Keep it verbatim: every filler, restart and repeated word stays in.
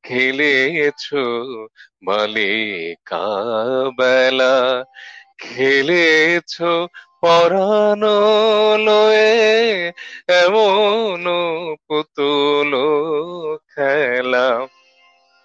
খেলেছো বালিকা বেলা, খেলেছো পরানো লয়ে, এমন পুতুল খেলা।